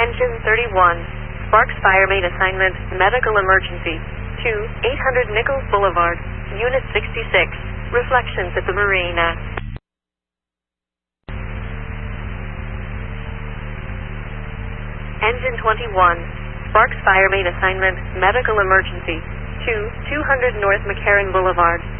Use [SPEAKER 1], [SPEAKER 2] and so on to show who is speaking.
[SPEAKER 1] Engine 31. Sparks Fire Main Assignment, Medical Emergency. 2, 800 Nichols Boulevard, Unit 66. Reflections at the Marina. Engine 21. Sparks Fire Main Assignment, Medical Emergency. 2, 200 North McCarran Boulevard,